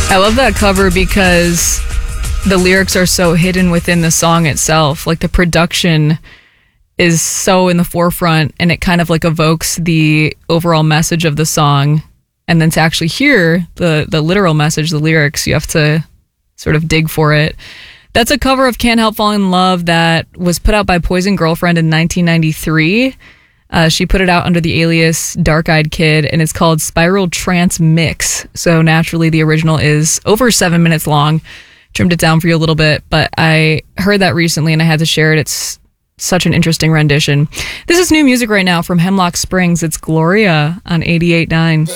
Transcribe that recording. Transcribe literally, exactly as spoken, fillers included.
I love that cover because the lyrics are so hidden within the song itself. Like the production is so in the forefront and it kind of like evokes the overall message of the song. And then to actually hear the, the literal message, the lyrics, you have to sort of dig for it. That's a cover of Can't Help Falling in Love that was put out by Poison Girlfriend in nineteen ninety-three. Uh, she put it out under the alias Dark Eyed Kid, and it's called Spiral Trance Mix. So naturally, the original is over seven minutes long. Trimmed it down for you a little bit, but I heard that recently and I had to share it. It's such an interesting rendition. This is new music right now from Hemlock Springs. It's Gloria on eighty-eight point nine.